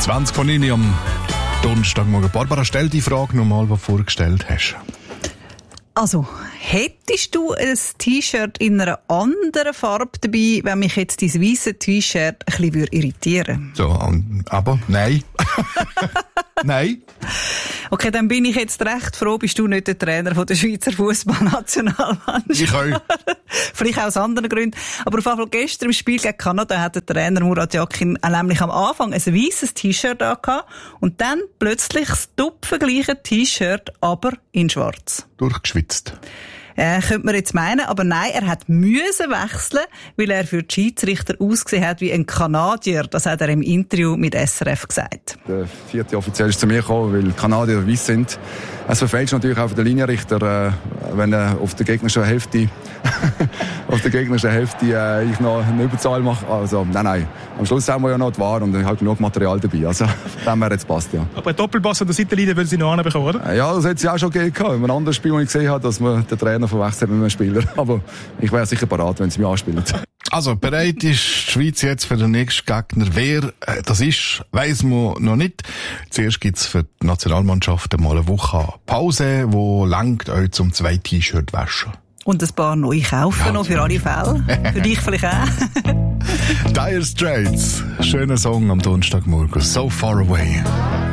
20 von 9 am Donnerstagmorgen. Barbara, stell die Frage nochmal, die du vorgestellt hast. Also, hättest du ein T-Shirt in einer anderen Farbe dabei, wenn mich jetzt dein weisses T-Shirt ein bisschen irritieren würde? So, aber nein. Nein. Okay, dann bin ich jetzt recht froh, bist du nicht der Trainer von der Schweizer Fußballnationalmannschaft. Ich auch. Vielleicht auch aus anderen Gründen. Aber auf jeden Fall gestern im Spiel gegen Kanada hat der Trainer Murat Yakin nämlich am Anfang ein weisses T-Shirt angehabt und dann plötzlich das tupfengleiche T-Shirt, aber in schwarz. Durchgeschwitzt. Könnte man jetzt meinen, aber nein, er hat müssen wechseln, weil er für die Schiedsrichter ausgesehen hat wie ein Kanadier. Das hat er im Interview mit SRF gesagt. Der 4. Offiziell ist zu mir gekommen, weil die Kanadier weiss sind. Es verfälscht natürlich auch für den Linienrichter, wenn er auf der gegnerischen Hälfte ich noch eine Überzahl mache. Also, nein. Am Schluss haben wir ja noch die Wahr und ich habe genug Material dabei. Also, dem her jetzt passt, ja. Aber ein Doppelpass an der Seitenlinie würden Sie noch anbekommen, oder? Ja, das hätte es ja auch schon gegeben. In einem anderen Spiel, wo ich gesehen habe, dass man den Trainer verwechselt mit einem Spieler. Aber ich wäre sicher parat, wenn sie mich anspielen. Also, bereit ist die Schweiz jetzt für den nächsten Gegner. Wer das ist, weiss man noch nicht. Zuerst gibt's für die Nationalmannschaft mal eine Woche Pause, wo langt euch zum 2 T-Shirt waschen. Und ein paar neue kaufen, ja, noch für alle Fälle. Für dich vielleicht auch. Dire Straits. Schöner Song am Donnerstagmorgen. So Far Away.